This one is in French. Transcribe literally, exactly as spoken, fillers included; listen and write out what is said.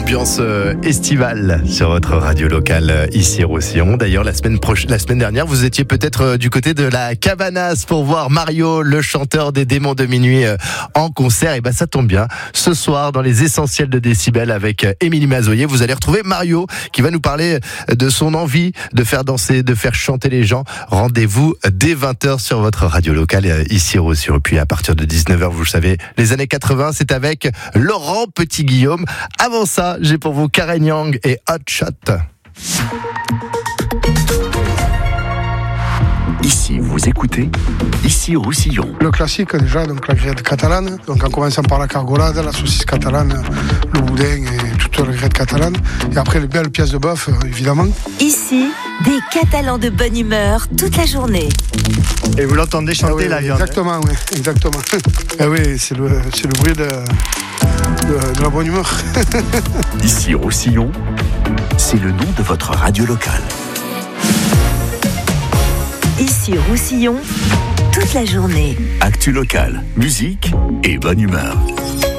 Ambiance euh, estivale sur votre radio locale euh, ici Roussillon. D'ailleurs, la semaine prochaine, la semaine dernière, vous étiez peut-être euh, du côté de la Cabanas pour voir Mario, le chanteur des Démons de Minuit, euh, en concert. Et ben, ça tombe bien. Ce soir, dans les Essentiels de Décibel avec euh, Émilie Mazoyer, vous allez retrouver Mario qui va nous parler de son envie de faire danser, de faire chanter les gens. Rendez-vous dès vingt heures sur votre radio locale euh, ici Roussillon. Puis à partir de dix-neuf heures, vous le savez, les années quatre-vingts, c'est avec Laurent Petit-Guillaume. Avant ça, j'ai pour vous Karen Young et Hot Shot. Ici, vous écoutez, ici Roussillon. Le classique déjà, donc la grillade catalane, donc en commençant par la cargolade, la saucisse catalane, le boudin et toute la grillade catalane. Et après les belles pièces de bœuf, évidemment. Ici, des Catalans de bonne humeur toute la journée. Et vous l'entendez chanter ah oui, la viande. Exactement, oui, exactement. Ah oui, c'est le, c'est le bruit de, de, de la bonne humeur. Ici Roussillon, c'est le nom de votre radio locale. Ici Roussillon, toute la journée. Actu locale, musique et bonne humeur.